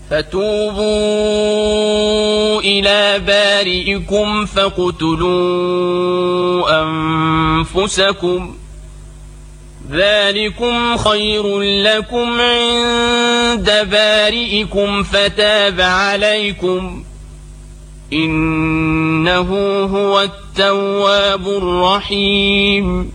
فتوبوا إلى بارئكم فاقتلوا أنفسكم ذلكم خير لكم عند بارئكم فتاب عليكم إنه هو التواب الرحيم.